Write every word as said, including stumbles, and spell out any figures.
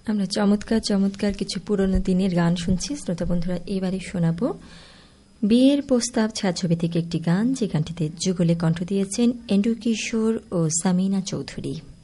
আমরা চমৎকার চমৎকার কিছু পুরনো দিনের গান শুনছি শ্রোতা বন্ধুরা। এবারে শোনাবো বিয়ের প্রস্তাব ছায়াছবি থেকে একটি গান, যে গানটিতে যুগলে কণ্ঠ দিয়েছেন এন্ড্রু কিশোর ও সামিনা চৌধুরী।